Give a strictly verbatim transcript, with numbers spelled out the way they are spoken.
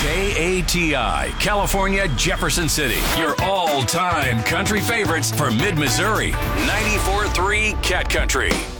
K A T I, California, Jefferson City. Your all-time country favorites for Mid-Missouri. ninety-four point three Cat Country.